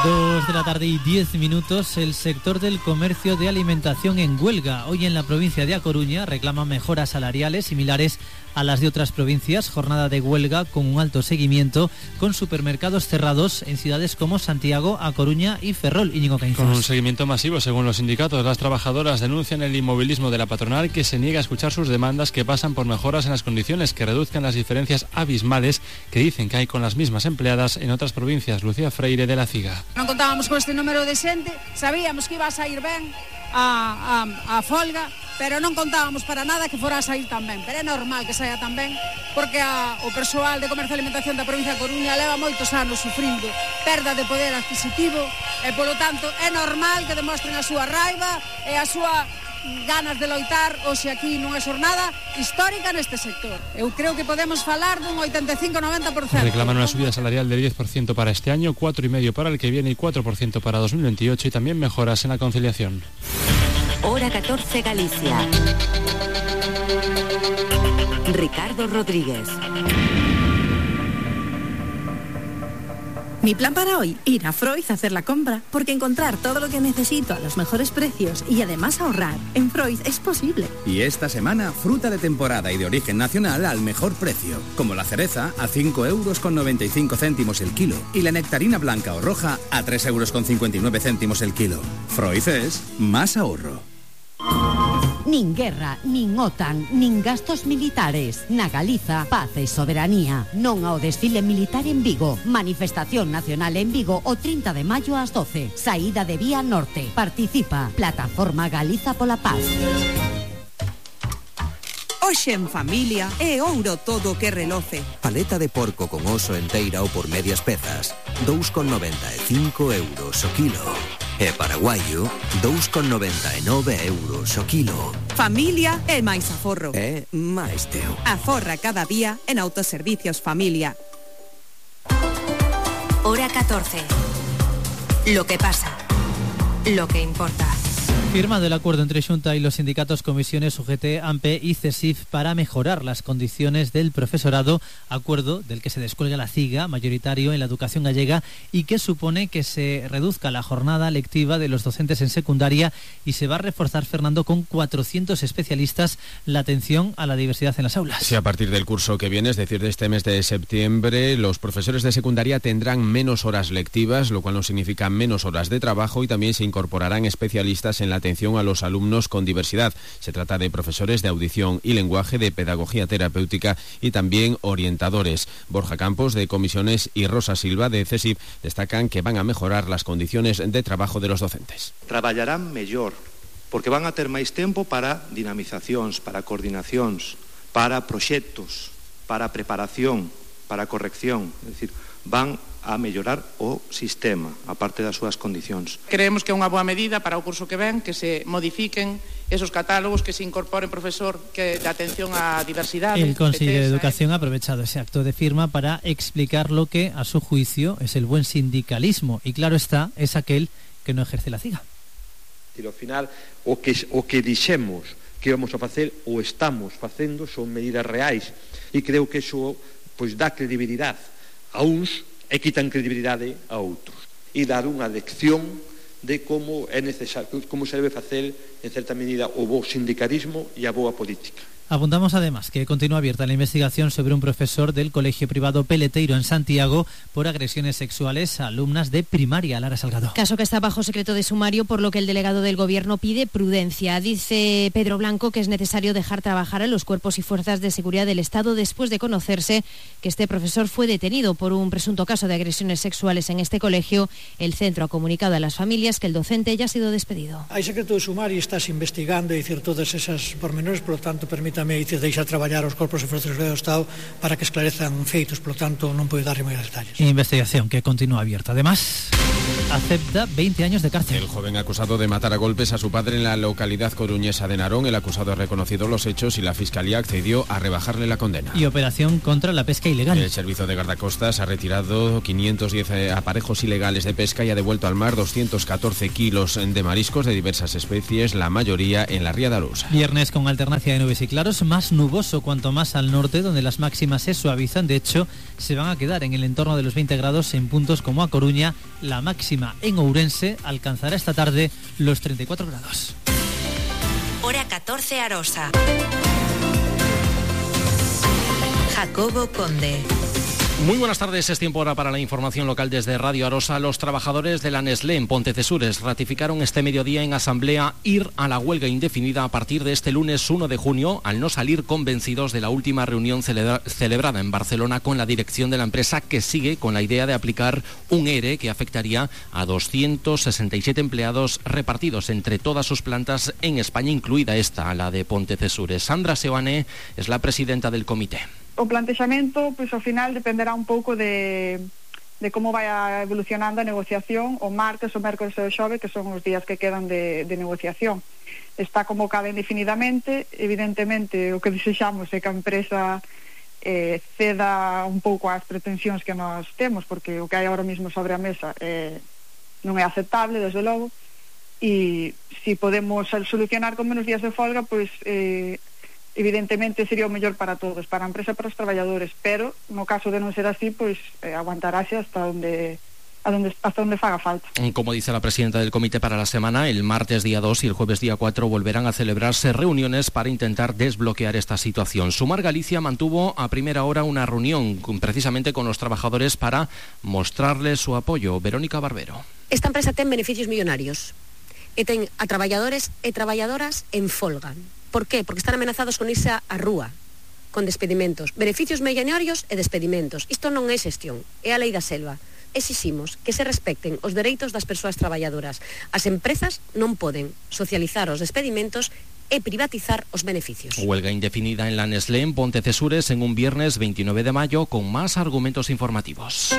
2:10 p.m. El sector del comercio de alimentación en huelga. Hoy en la provincia de A Coruña reclama mejoras salariales similares a las de otras provincias. Jornada de huelga con un alto seguimiento, con supermercados cerrados en ciudades como Santiago, A Coruña y Ferrol. Íñigo Caínzas. Con un seguimiento masivo, según los sindicatos, las trabajadoras denuncian el inmovilismo de la patronal, que se niega a escuchar sus demandas, que pasan por mejoras en las condiciones que reduzcan las diferencias abismales que dicen que hay con las mismas empleadas en otras provincias. Lucía Freire, de La Ciga. Non contábamos con este número de xente, sabíamos que iba a sair ben a folga, pero non contábamos para nada que fora a sair tan ben. Pero é normal que saia tan ben, porque o persoal de comercio e alimentación da provincia de Coruña leva moitos anos sufrindo perda de poder adquisitivo e, polo tanto, é normal que demostren a súa raiva e a súa ganas de loitar hoxe aquí nunha xornada histórica neste sector. Eu creo que podemos falar dun 85-90%. Reclaman una subida salarial del 10% para este año, 4,5% para el que viene y 4% para 2028, y también mejoras en la conciliación. Hora 14 Galicia. Ricardo Rodríguez. Mi plan para hoy, ir a Freud a hacer la compra, porque encontrar todo lo que necesito a los mejores precios y además ahorrar en Freud es posible. Y esta semana, fruta de temporada y de origen nacional al mejor precio, como la cereza a 5,95 € el kilo y la nectarina blanca o roja a 3,59 € el kilo. Freud es más ahorro. Nin guerra, nin OTAN, nin gastos militares. Na Galiza, paz e soberanía. Non ao desfile militar en Vigo. Manifestación nacional en Vigo o 30 de maio ás 12. Saída de Vía Norte. Participa Plataforma Galiza pola Paz. Hoxe en familia é ouro todo que reloce. Paleta de porco con oso enteira ou por medias pezas, 2,95 € o kilo. E paraguaio, 2,99 € o kilo. Familia é máis aforro. É máis teu. Aforra cada día en Autoservicios Familia. Hora 14. Lo que pasa. Lo que importa. Firmado el acuerdo entre Xunta y los sindicatos Comisiones UGT, AMPE y CESIF para mejorar las condiciones del profesorado, acuerdo del que se descuelga la CIGA, mayoritario en la educación gallega, y que supone que se reduzca la jornada lectiva de los docentes en secundaria y se va a reforzar, Fernando, con 400 especialistas la atención a la diversidad en las aulas. Sí, a partir del curso que viene, es decir, de este mes de septiembre, los profesores de secundaria tendrán menos horas lectivas, lo cual no significa menos horas de trabajo, y también se incorporarán especialistas en la atención a los alumnos con diversidad. Se trata de profesores de audición y lenguaje, de pedagogía terapéutica y también orientadores. Borja Campos, de Comisiones, y Rosa Silva, de CESIF, destacan que van a mejorar las condiciones de trabajo de los docentes. Traballarán mellor, porque van a ter máis tempo para dinamizacións, para coordinacións, para proxectos, para preparación, para corrección. É dicir, van a mellorar o sistema, a parte das súas condicións. Creemos que é unha boa medida para o curso que ven, que se modifiquen esos catálogos, que se incorpore profesor que de atención á diversidade. El Consejo de Educación ha aprovechado ese acto de firma para explicar lo que, a su juicio, es el buen sindicalismo, y claro está, es aquel que no ejerce la CIGA. E ao final, o que dixemos que íbamos a facer, o estamos facendo, son medidas reais, e creo que iso pois dá credibilidade a uns e quitan credibilidade a outros, e dar unha lección de como é necesario, como se debe facer en certa medida o bo sindicalismo e a boa política. Apuntamos además que continúa abierta la investigación sobre un profesor del colegio privado Peleteiro en Santiago por agresiones sexuales a alumnas de primaria. Lara Salgado. Caso que está bajo secreto de sumario, por lo que el delegado del Gobierno pide prudencia. Dice Pedro Blanco que es necesario dejar trabajar a los cuerpos y fuerzas de seguridad del Estado después de conocerse que este profesor fue detenido por un presunto caso de agresiones sexuales en este colegio. El centro ha comunicado a las familias que el docente ya ha sido despedido. Hay secreto de sumario y estás investigando, decir, todas esas pormenores, por lo tanto, permítame deixar traballar os corpos e forzas do Estado para que esclarezan feitos, por lo tanto non podo darlle máis detalles. Investigación que continúa abierta. Además, acepta 20 años de cárcel. El joven acusado de matar a golpes a su padre en la localidad coruñesa de Narón, el acusado ha reconocido los hechos y la Fiscalía accedió a rebajarle la condena. Y operación contra la pesca ilegal. El Servicio de Guardacostas ha retirado 510 aparejos ilegales de pesca y ha devuelto al mar 214 kilos de mariscos de diversas especies, la mayoría en la ría de Arousa. Viernes con alternancia de nubes y claros, más nuboso cuanto más al norte, donde las máximas se suavizan. De hecho, se van a quedar en el entorno de los 20 grados en puntos como A Coruña La máxima en Ourense alcanzará esta tarde los 34 grados. Hora 14 Arosa. Jacobo Conde. Muy buenas tardes, es tiempo ahora para la información local desde Radio Arosa. Los trabajadores de la Nestlé en Pontecesures ratificaron este mediodía en asamblea ir a la huelga indefinida a partir de este lunes 1 de junio, al no salir convencidos de la última reunión celebrada en Barcelona con la dirección de la empresa, que sigue con la idea de aplicar un ERE que afectaría a 267 empleados repartidos entre todas sus plantas en España, incluida esta, la de Pontecesures. Sandra Seoane es la presidenta del comité. O plantexamento, pois, ao final dependerá un pouco de como vai evolucionando a negociación o martes, o mércores e o xove, que son os días que quedan de negociación. Está convocada indefinidamente. Evidentemente, o que desexamos é que a empresa ceda un pouco ás pretensións que nós temos, porque o que hai agora mesmo sobre a mesa non é aceptable, desde logo, e se podemos solucionar con menos días de folga, pois evidentemente sería o mellor para todos, para a empresa e para os traballadores, pero no caso de non ser así, pois aguantaráse hasta onde faga falta. Como dice la presidenta del comité para la semana, el martes día 2 y el jueves día 4 volverán a celebrarse reuniones para intentar desbloquear esta situación. Sumar Galicia mantuvo a primera hora una reunión precisamente con los trabajadores para mostrarles su apoyo. Verónica Barbero. Esta empresa ten beneficios millonarios e ten a traballadores e traballadoras en folga. ¿Por qué? Porque están amenazados con irse á rúa, con despedimentos, beneficios millonarios e despedimentos. Isto non é xestión, é a lei da selva. Exiximos que se respecten os dereitos das persoas traballadoras. As empresas non poden socializar os despedimentos e privatizar os beneficios. Huelga indefinida en la Nestlé en Pontecesures en un viernes 29 de mayo con más argumentos informativos.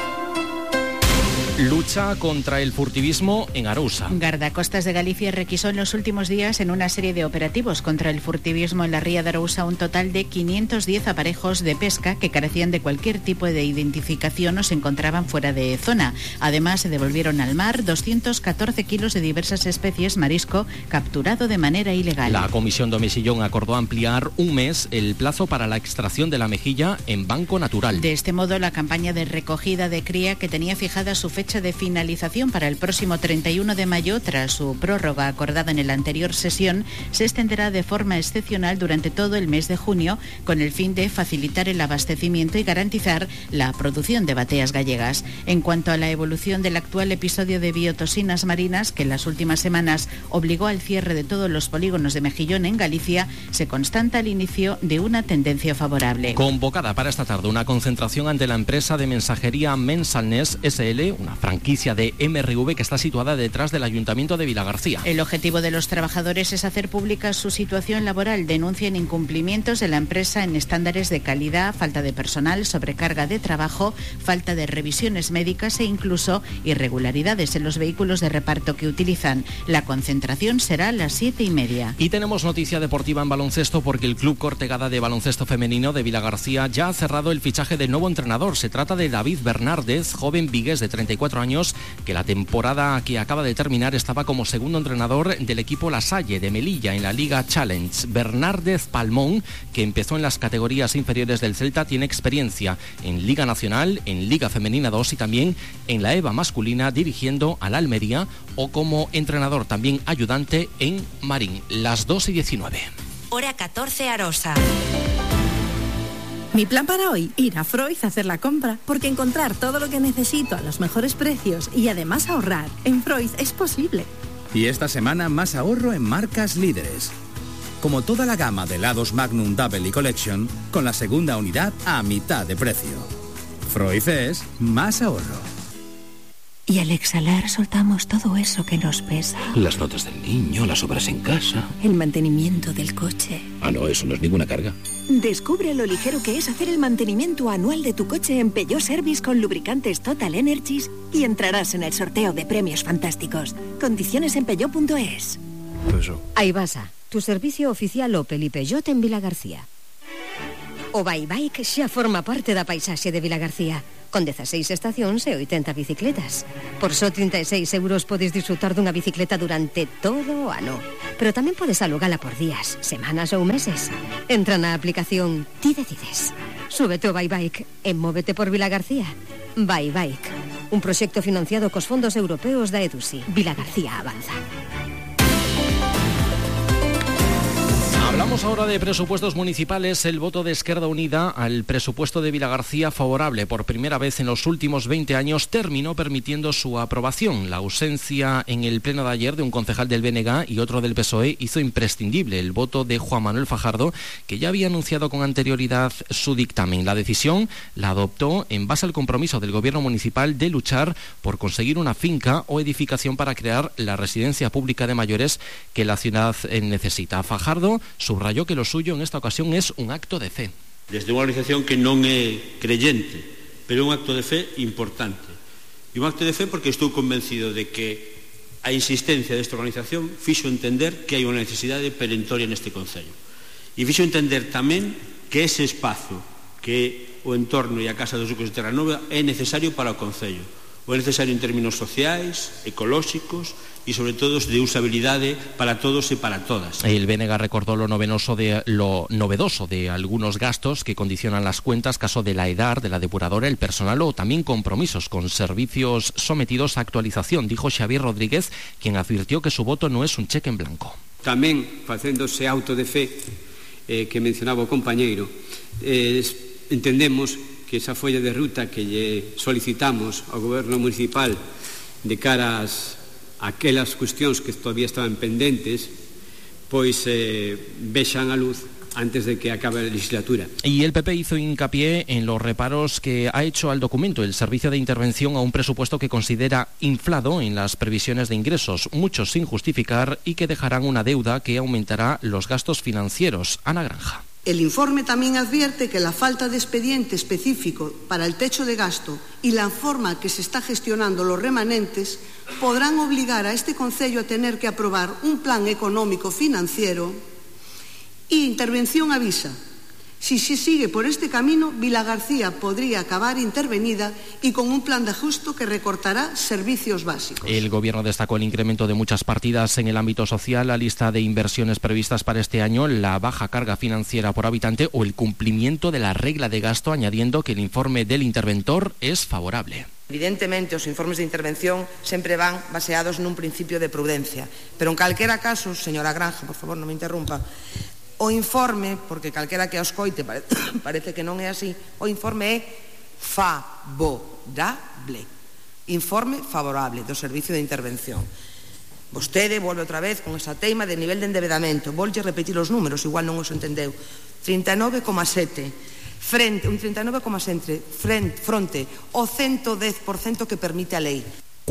Lucha contra el furtivismo en Arousa. Guardacostas de Galicia requisó en los últimos días en una serie de operativos contra el furtivismo en la ría de Arousa un total de 510 aparejos de pesca que carecían de cualquier tipo de identificación o se encontraban fuera de zona. Además, se devolvieron al mar 214 kilos de diversas especies marisco capturado de manera ilegal. La Comisión do Mesillón acordó ampliar un mes el plazo para la extracción de la mejilla en banco natural. De este modo, la campaña de recogida de cría, que tenía fijada su fecha de finalización para el próximo 31 de mayo, tras su prórroga acordada en la anterior sesión, se extenderá de forma excepcional durante todo el mes de junio, con el fin de facilitar el abastecimiento y garantizar la producción de bateas gallegas. En cuanto a la evolución del actual episodio de biotoxinas marinas, que en las últimas semanas obligó al cierre de todos los polígonos de mejillón en Galicia, se constata el inicio de una tendencia favorable. Convocada para esta tarde una concentración ante la empresa de mensajería Mensalnés SL, una franquicia de MRV que está situada detrás del Ayuntamiento de Vilagarcía. El objetivo de los trabajadores es hacer pública su situación laboral. Denuncian incumplimientos de la empresa en estándares de calidad, falta de personal, sobrecarga de trabajo, falta de revisiones médicas e incluso irregularidades en los vehículos de reparto que utilizan. La concentración será a las 7:30. Y tenemos noticia deportiva en baloncesto, porque el Club Cortegada de Baloncesto Femenino de Vilagarcía ya ha cerrado el fichaje del nuevo entrenador. Se trata de David Bernárdez, joven vigués de 34 años, que la temporada que acaba de terminar estaba como segundo entrenador del equipo La Salle de Melilla en la Liga Challenge. Bernárdez Palmón, que empezó en las categorías inferiores del Celta, tiene experiencia en Liga Nacional, en Liga Femenina 2 y también en la EVA masculina, dirigiendo al Almería, o como entrenador también ayudante en Marín. Las 2:19. Hora 14 Arosa. Mi plan para hoy, ir a Freud a hacer la compra, porque encontrar todo lo que necesito a los mejores precios y además ahorrar en Freud es posible. Y esta semana más ahorro en marcas líderes. Como toda la gama de helados Magnum Double y Collection, con la segunda unidad a mitad de precio. Freud es más ahorro. Y al exhalar soltamos todo eso que nos pesa. Las notas del niño, las obras en casa. El mantenimiento del coche. Ah, no, eso no es ninguna carga. Descubre lo ligero que es hacer el mantenimiento anual de tu coche en Peugeot Service con lubricantes Total Energies y entrarás en el sorteo de premios fantásticos. Condiciones en peugeot.es. Aibasa, tu servicio oficial Opel y Peugeot en Vilagarcía. O Bike xa forma parte da paisaxe de Vilagarcía, con 16 estacións e 80 bicicletas. Por só 36 euros podes disfrutar dunha bicicleta durante todo o ano. Pero tamén podes alugala por días, semanas ou meses. Entra na aplicación Ti Decides. Súbete ao Bike e móvete por Vilagarcía. Bike. Un proxecto financiado cos fondos europeos da EDUSI. Vilagarcía avanza. Hablamos ahora de presupuestos municipales. El voto de Esquerda Unida al presupuesto de Vilagarcía, favorable por primera vez en los últimos 20 años, terminó permitiendo su aprobación. La ausencia en el pleno de ayer de un concejal del BNG y otro del PSOE hizo imprescindible el voto de Juan Manuel Fajardo, que ya había anunciado con anterioridad su dictamen. La decisión la adoptó en base al compromiso del gobierno municipal de luchar por conseguir una finca o edificación para crear la residencia pública de mayores que la ciudad necesita. Fajardo subrayó que lo suyo en esta ocasión es un acto de fe. Desde unha organización que non é creyente, pero un acto de fe importante. E un acto de fe porque estou convencido de que a insistencia desta organización fixo entender que hai unha necesidade perentoria neste concello. E fixo entender tamén que ese espazo, que o entorno e a Casa dos Duques de Terranova é necesario para o concello. O é necesario en términos sociais, ecolóxicos y sobre todo de usabilidade para todos y para todas. El BNG recordó lo novedoso de algunos gastos que condicionan las cuentas, caso de la EDAR, de la depuradora, el personal o también compromisos con servicios sometidos a actualización, dijo Xavier Rodríguez, quien advirtió que su voto no es un cheque en blanco. Tamén, facéndose auto de fe que mencionaba o compañeiro, entendemos que esa folla de ruta que lle solicitamos ao goberno municipal de cara a aquelas cuestións que todavía estaban pendentes, pois vexan a luz antes de que acabe la legislatura. Y el PP hizo hincapié en los reparos que ha hecho al documento el Servicio de Intervención a un presupuesto que considera inflado en las previsiones de ingresos, muchos sin justificar, y que dejarán una deuda que aumentará los gastos financieros. Ana Granja. El informe también advierte que la falta de expediente específico para el techo de gasto y la forma que se está gestionando los remanentes podrán obligar a este concello a tener que aprobar un plan económico financiero y Intervención avisa. Si se sigue por este camino, Vilagarcía podría acabar intervenida y con un plan de ajuste que recortará servicios básicos. El Gobierno destacó el incremento de muchas partidas en el ámbito social, la lista de inversiones previstas para este año, la baja carga financiera por habitante o el cumplimiento de la regla de gasto, añadiendo que el informe del interventor es favorable. Evidentemente, os informes de intervención sempre van baseados nun principio de prudencia, pero en calquera caso, señora Granja, por favor, non me interrumpa, o informe, porque calquera que os coite parece que non é así, o informe é favorable. Informe favorable do Servicio de Intervención. Vostede volve outra vez con esa teima de nivel de endevedamento. Volve repetir os números, igual non os entendeu. 39,7 frente, un 39,7 fronte ao 110% que permite a lei.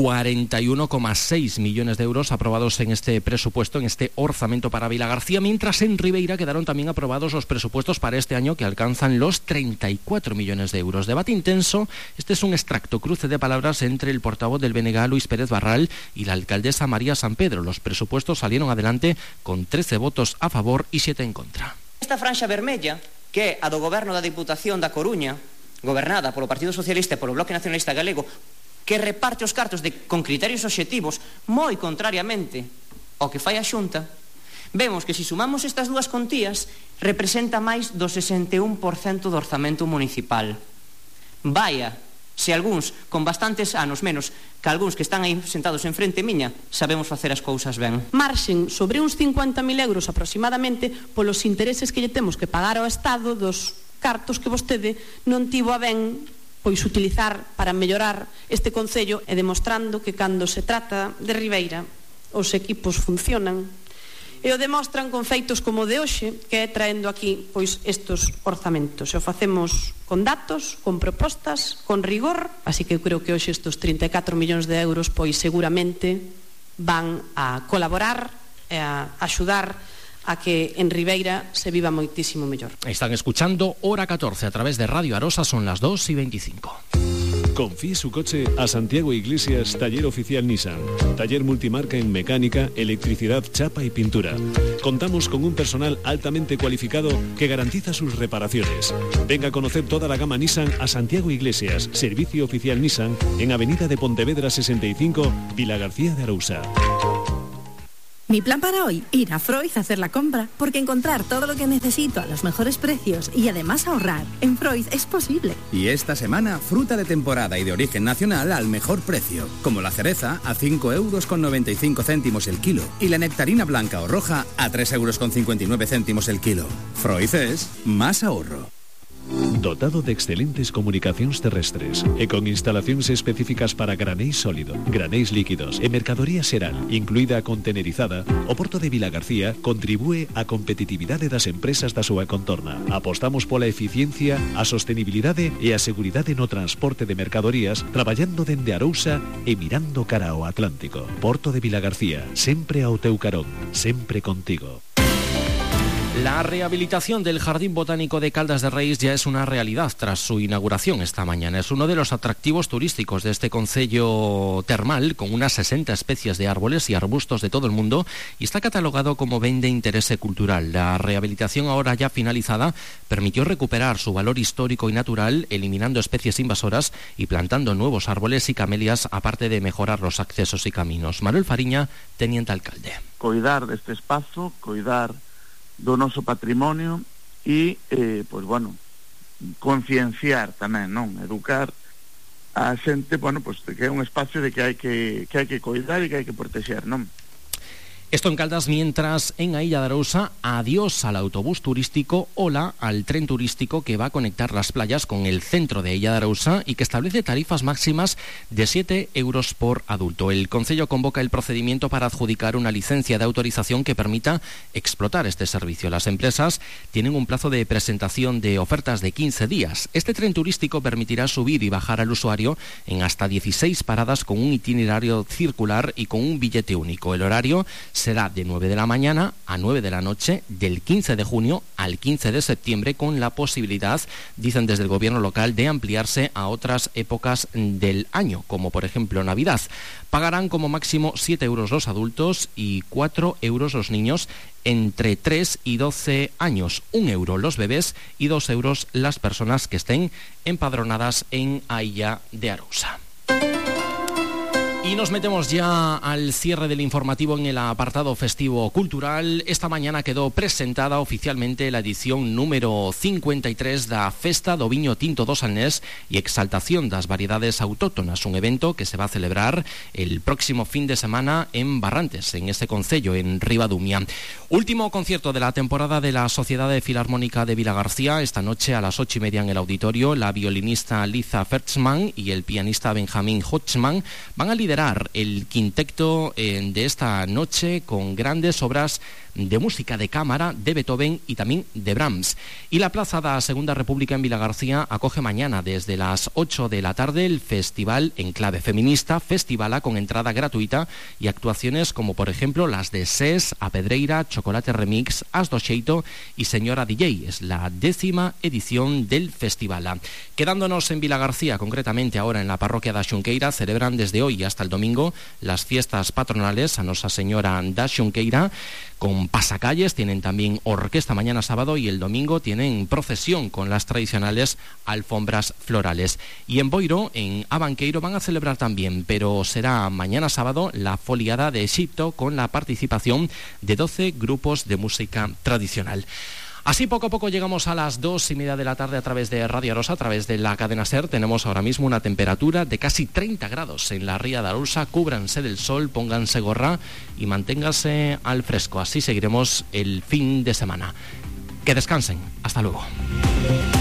41,6 millones de euros aprobados en este presupuesto, en este orzamento para Vilagarcía, mientras en Ribeira quedaron también aprobados los presupuestos para este año que alcanzan los 34 millones de euros. Debate intenso. Este es un extracto, cruce de palabras entre el portavoz del BNG, Luis Pérez Barral, y la alcaldesa María San Pedro. Los presupuestos salieron adelante con 13 votos a favor y 7 en contra. Esta franxa vermella, que é a do goberno da Diputación da Coruña, gobernada polo Partido Socialista e polo Bloque Nacionalista Galego, que reparte os cartos con criterios obxectivos, moi contrariamente ao que fai a Xunta, vemos que se sumamos estas dúas contías, representa máis do 61% do orzamento municipal. Vaya, se algúns con bastantes anos menos que algúns que están aí sentados en frente miña, sabemos facer as cousas ben. Marxen sobre uns 50.000 euros aproximadamente polos intereses que lle temos que pagar ao Estado dos cartos que vostede non tivo a ben pois utilizar para mellorar este concello e demostrando que cando se trata de Ribeira os equipos funcionan e o demostran con feitos como de hoxe, que é traendo aquí pois estes orzamentos. E o facemos con datos, con propostas, con rigor, así que eu creo que hoxe estes 34 millóns de euros pois seguramente van a colaborar e a axudar a que en Ribeira se viva moitísimo mellor. Están escuchando Hora 14 a través de Radio Arosa, son las 2:25. Confíe su coche a Santiago Iglesias, Taller Oficial Nissan. Taller multimarca en mecánica, electricidad, chapa y pintura. Contamos con un personal altamente cualificado que garantiza sus reparaciones. Venga a conocer toda la gama Nissan a Santiago Iglesias, Servicio Oficial Nissan, en Avenida de Pontevedra 65, Vilagarcía de Arousa. Mi plan para hoy, ir a Freud a hacer la compra, porque encontrar todo lo que necesito a los mejores precios y además ahorrar en Freud es posible. Y esta semana, fruta de temporada y de origen nacional al mejor precio, como la cereza a 5,95 euros el kilo y la nectarina blanca o roja a 3,59 euros el kilo. Freud es más ahorro. Dotado de excelentes comunicacións terrestres e con instalacións específicas para granéis sólido, granéis líquidos e mercadoría xeral, incluída a contenerizada, o Porto de Vilagarcía contribúe á competitividade das empresas da súa contorna. Apostamos pola eficiencia, a sostenibilidade e a seguridade no transporte de mercadorías, traballando dende Arousa e mirando cara ao Atlántico. Porto de Vilagarcía, sempre ao teu carón, sempre contigo. La rehabilitación del Jardín Botánico de Caldas de Reis ya es una realidad tras su inauguración esta mañana. Es uno de los atractivos turísticos de este concello termal, con unas 60 especies de árboles y arbustos de todo el mundo, y está catalogado como bien de interés cultural. La rehabilitación, ahora ya finalizada, permitió recuperar su valor histórico y natural, eliminando especies invasoras y plantando nuevos árboles y camelias, aparte de mejorar los accesos y caminos. Manuel Fariña, teniente alcalde. Coidar deste espazo, coidar do noso patrimonio e, concienciar tamén, non? Educar a xente, que é un espacio de que hai que coidar e que hai que protexer, non? Esto en Caldas, mientras en Ailla de Arousa, adiós al autobús turístico, hola al tren turístico que va a conectar las playas con el centro de Ailla de Arousa y que establece tarifas máximas de 7 euros por adulto. El concello convoca el procedimiento para adjudicar una licencia de autorización que permita explotar este servicio. Las empresas tienen un plazo de presentación de ofertas de 15 días. Este tren turístico permitirá subir y bajar al usuario en hasta 16 paradas con un itinerario circular y con un billete único. El horario será de 9 de la mañana a 9 de la noche del 15 de junio al 15 de septiembre, con la posibilidad, dicen desde el gobierno local, de ampliarse a otras épocas del año, como por ejemplo Navidad. Pagarán como máximo 7 euros los adultos y 4 euros los niños entre 3 y 12 años, 1 euro los bebés y 2 euros las personas que estén empadronadas en Ailla de Arousa. Y nos metemos ya al cierre del informativo en el apartado festivo cultural. Esta mañana quedó presentada oficialmente la edición número 53 da Festa do Viño Tinto do Salnés y Exaltación das Variedades Autóctonas, un evento que se va a celebrar el próximo fin de semana en Barrantes, en este concello, en Ribadumia. Último concierto de la temporada de la Sociedad Filarmónica de Vilagarcía. Esta noche a las 8:30 en el auditorio, la violinista Liza Fertzman y el pianista Benjamín Hodgman van a liderar el quinteto de esta noche con grandes obras de música de cámara de Beethoven y también de Brahms. Y la Plaza da Segunda República en Vilagarcía acoge mañana desde las 8 de la tarde el Festival en Clave Feminista, Festivala con entrada gratuita y actuaciones como por ejemplo las de SES, A Pedreira, Chocolate Remix, As do Xeito y Señora DJ. Es la 10ª edición del Festivala. Quedándonos en Vilagarcía, concretamente ahora en la parroquia da Xunqueira, celebran desde hoy hasta el domingo las fiestas patronales a Nosa Señora da Xunqueira, con pasacalles, tienen también orquesta mañana sábado y el domingo tienen procesión con las tradicionales alfombras florales. Y en Boiro, en Abanqueiro, van a celebrar también, pero será mañana sábado, la foliada de Egipto con la participación de 12 grupos de música tradicional. Así poco a poco llegamos a las 2:30 de la tarde a través de Radio Arosa, a través de la cadena SER. Tenemos ahora mismo una temperatura de casi 30 grados en la ría de Arousa. Cúbranse del sol, pónganse gorra y manténganse al fresco. Así seguiremos el fin de semana. Que descansen. Hasta luego.